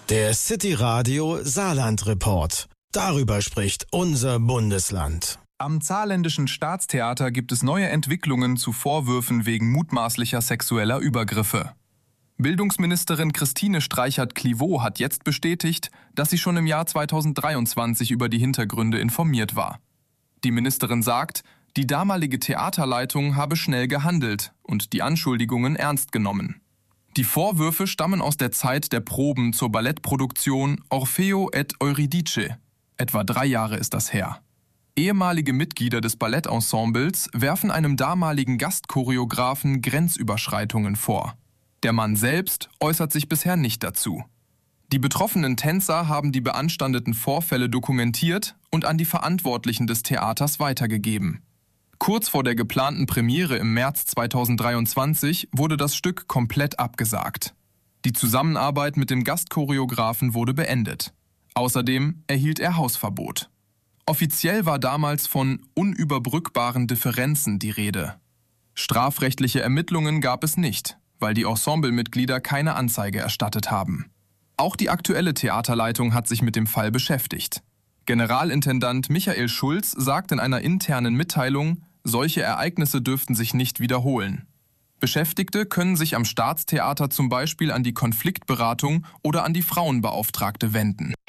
Der City Radio Saarland Report. Darüber spricht unser Bundesland. Am Saarländischen Staatstheater gibt es neue Entwicklungen zu Vorwürfen wegen mutmaßlicher sexueller Übergriffe. Bildungsministerin Christine Streichert-Clivaux hat jetzt bestätigt, dass sie schon im Jahr 2023 über die Hintergründe informiert war. Die Ministerin sagt, die damalige Theaterleitung habe schnell gehandelt und die Anschuldigungen ernst genommen. Die Vorwürfe stammen aus der Zeit der Proben zur Ballettproduktion Orfeo et Euridice. Etwa 3 Jahre ist das her. Ehemalige Mitglieder des Ballettensembles werfen einem damaligen Gastchoreografen Grenzüberschreitungen vor. Der Mann selbst äußert sich bisher nicht dazu. Die betroffenen Tänzer haben die beanstandeten Vorfälle dokumentiert und an die Verantwortlichen des Theaters weitergegeben. Kurz vor der geplanten Premiere im März 2023 wurde das Stück komplett abgesagt. Die Zusammenarbeit mit dem Gastchoreografen wurde beendet. Außerdem erhielt er Hausverbot. Offiziell war damals von unüberbrückbaren Differenzen die Rede. Strafrechtliche Ermittlungen gab es nicht, weil die Ensemblemitglieder keine Anzeige erstattet haben. Auch die aktuelle Theaterleitung hat sich mit dem Fall beschäftigt. Generalintendant Michael Schulz sagt in einer internen Mitteilung, solche Ereignisse dürften sich nicht wiederholen. Beschäftigte können sich am Staatstheater zum Beispiel an die Konfliktberatung oder an die Frauenbeauftragte wenden.